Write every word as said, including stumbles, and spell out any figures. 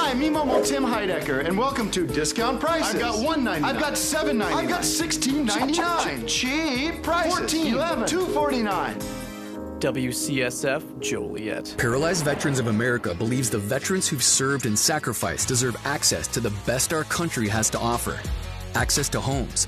Hi, me Momo Tim Heidecker, and welcome to Discount Prices. I've got one ninety-nine. I've got seven ninety-nine. I've got sixteen ninety-nine. Cheap prices. fourteen, eleven. two forty-nine. W C S F Joliet. Paralyzed Veterans of America believes the veterans who've served and sacrificed deserve access to the best our country has to offer. Access to homes,